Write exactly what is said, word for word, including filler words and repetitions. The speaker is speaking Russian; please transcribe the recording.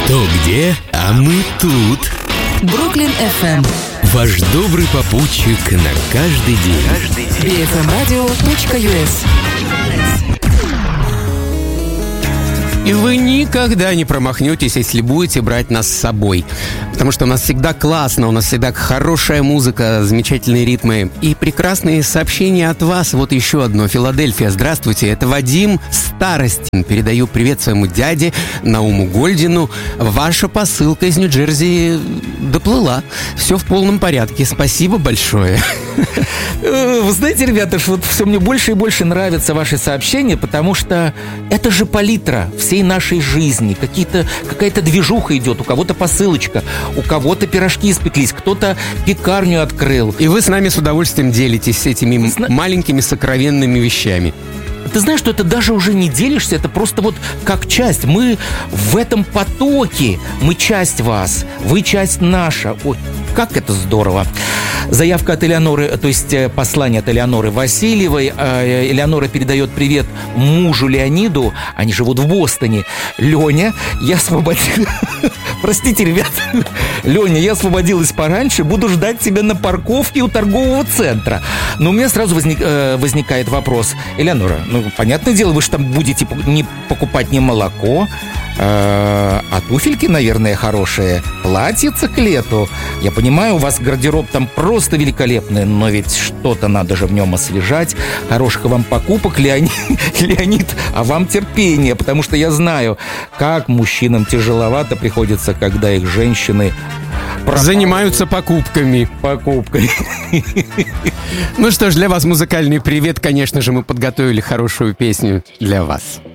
Что где, а мы тут. Бруклин эф эм. Ваш добрый попутчик на каждый день. би эф эм радио точка ю эс. И вы никогда не промахнетесь, если будете брать нас с собой. Потому что у нас всегда классно, у нас всегда хорошая музыка, замечательные ритмы и прекрасные сообщения от вас. Вот еще одно. Филадельфия, здравствуйте, это Вадим Старостин. Передаю привет своему дяде Науму Гольдину. Ваша посылка из Нью-Джерси доплыла. Все в полном порядке. Спасибо большое. Вы знаете, ребята, вот все мне больше и больше нравятся ваши сообщения, потому что это же палитра всей нашей жизни. Какие-то, какая-то движуха идет, у кого-то посылочка, у кого-то пирожки испеклись, кто-то пекарню открыл. И вы с нами с удовольствием делитесь этими Зна... маленькими сокровенными вещами. Ты знаешь, что это даже уже не делишься, это просто вот как часть. Мы в этом потоке, мы часть вас, вы часть наша. Ой, как это здорово. Заявка от Элеоноры, то есть послание от Элеоноры Васильевой. Элеонора передает привет мужу Леониду. Они живут в Бостоне. Леня, я освободил... Простите, ребят. Леня, я освободилась пораньше. Буду ждать тебя на парковке у торгового центра. Но у меня сразу возник, э, возникает вопрос. Элеонора, ну, понятное дело, вы же там будете не покупать не молоко, э, а туфельки, наверное, хорошие. Платьице к лету. Я понимаю, у вас гардероб там просто великолепный, но ведь что-то надо же в нем освежать. Хороших вам покупок, Леонид, Леонид, а вам терпение, потому что я знаю, как мужчинам тяжеловато приходится, когда их женщины пропали. Занимаются покупками. Покупками. Ну что ж, для вас музыкальный привет. Конечно же, мы подготовили хорошую песню для вас.